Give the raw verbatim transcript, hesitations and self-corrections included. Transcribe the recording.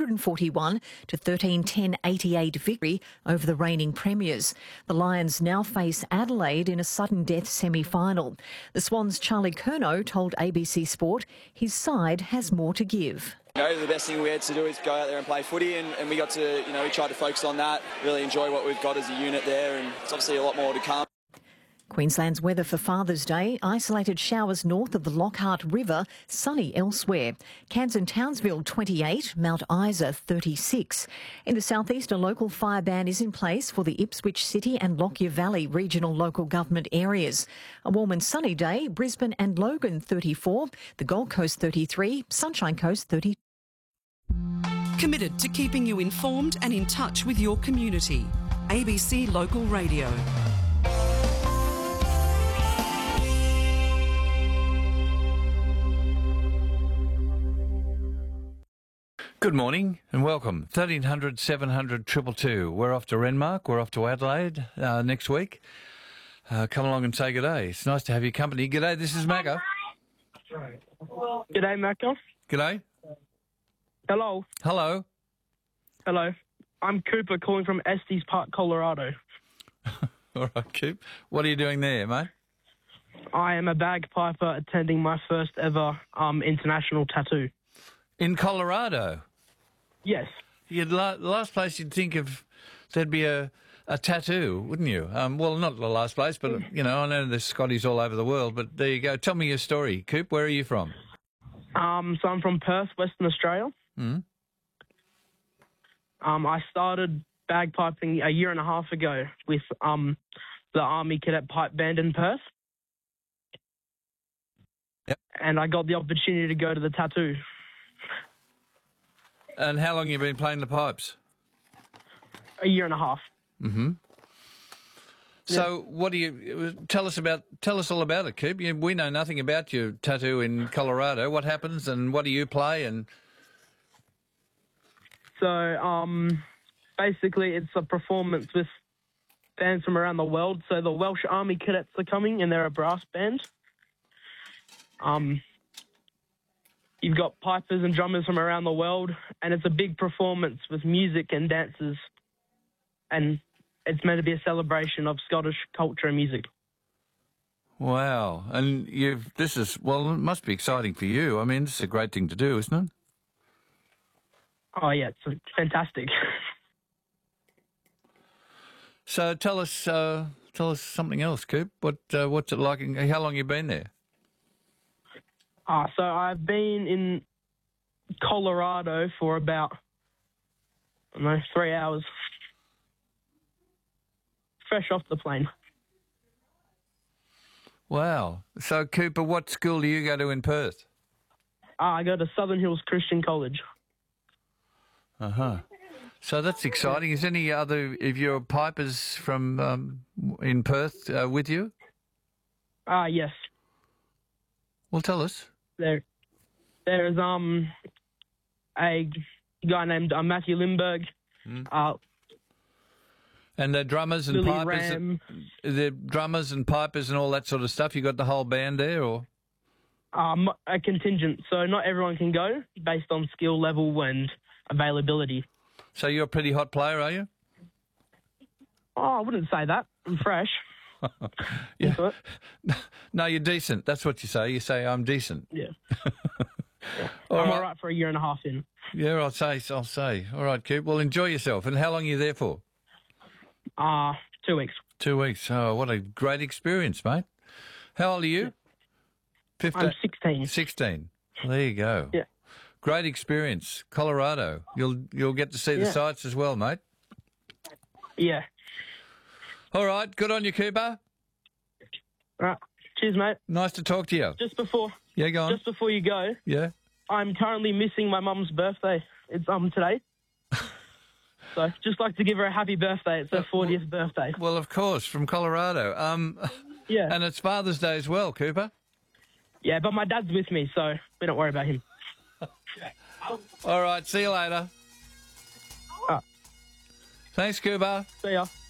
forty-one to thirteen ten eighty-eight victory over the reigning premiers. The Lions now face Adelaide in a sudden death semi-final. The Swans' Charlie Curnow told A B C Sport his side has more to give. You know, the best thing we had to do is go out there and play footy, and, and we got to, you know, we tried to focus on that, really enjoy what we've got as a unit there, and it's obviously a lot more to come. Queensland's weather for Father's Day: isolated showers north of the Lockhart River, sunny elsewhere. Cairns and Townsville twenty-eight, Mount Isa thirty-six. In the southeast, a local fire ban is in place for the Ipswich City and Lockyer Valley regional local government areas. A warm and sunny day: Brisbane and Logan thirty-four, the Gold Coast thirty-three, Sunshine Coast thirty. Committed to keeping you informed and in touch with your community. A B C Local Radio. Good morning and welcome. thirteen hundred, seven hundred, two two two. We're off to Renmark. We're off to Adelaide uh, next week. Uh, come along and say good day. It's nice to have your company. Good day, this is Macca. G'day, Macca. Good day. Hello. Hello. Hello. I'm Cooper calling from Estes Park, Colorado. All right, Coop. What are you doing there, mate? I am a bagpiper attending my first ever um, international tattoo. In Colorado? Yes. You'd la- the last place you'd think of there'd be a, a tattoo, wouldn't you? Um, well, not the last place, but, you know, I know there's Scotties all over the world, but there you go. Tell me your story. Coop, where are you from? Um, so I'm from Perth, Western Australia. Mm. Um, I started bagpiping a year and a half ago with um, the Army Cadet Pipe Band in Perth. Yep. And I got the opportunity to go to the tattoo. And how long have you been playing the pipes? A year and a half. Mm-hmm. So, what do you tell us about? Tell us all about it, Coop. You, we know nothing about your tattoo in Colorado. What happens, and what do you play? And so, um, basically, it's a performance with bands from around the world. So the Welsh Army Cadets are coming, and they're a brass band. Um, you've got pipers and drummers from around the world, and it's a big performance with music and dances, and it's meant to be a celebration of Scottish culture and music. Wow. And you've, this is, well, it must be exciting for you. I mean, this is a great thing to do, isn't it? Oh, yeah, it's fantastic. So tell us, uh, tell us something else, Coop. What, uh, what's it like? And how long have you been there? Uh, so I've been in Colorado for about, I don't know, three hours. Fresh off the plane. Wow. So, Cooper, what school do you go to in Perth? Uh, I go to Southern Hills Christian College. Uh-huh. So that's exciting. Is any other of your pipers from um, in Perth uh, with you? Ah, uh, yes. Well, tell us. There, there's um a guy named uh, Matthew Lindbergh. Mm. Uh, and the drummers and Lily pipers, Ram. the drummers and pipers and all that sort of stuff. You got the whole band there, or? Um, a contingent. So not everyone can go based on skill level and availability. So you're a pretty hot player, are you? Oh, I wouldn't say that. I'm fresh. Yeah. No, you're decent. That's what you say. You say, I'm decent. Yeah. yeah. All I'm right. all right for a year and a half in. Yeah, I'll say. I'll say. All right, Coop. Well, enjoy yourself. And how long are you there for? Uh, two weeks. Two weeks. Oh, what a great experience, mate. How old are you? fifteen. I'm sixteen. sixteen. There you go. Yeah. Great experience. Colorado. You'll you'll get to see the yeah. sights as well, mate. Yeah. All right. Good on you, Cooper. All right. Cheers, mate. Nice to talk to you. Just before. Yeah, go on. Just before you go. Yeah. I'm currently missing my mum's birthday. It's um today. So just like to give her a happy birthday. It's her fortieth birthday. Well, of course, from Colorado. Um, yeah. And it's Father's Day as well, Cooper. Yeah, but my dad's with me, so we don't worry about him. All right, see you later. Uh, Thanks, Cooper. See ya.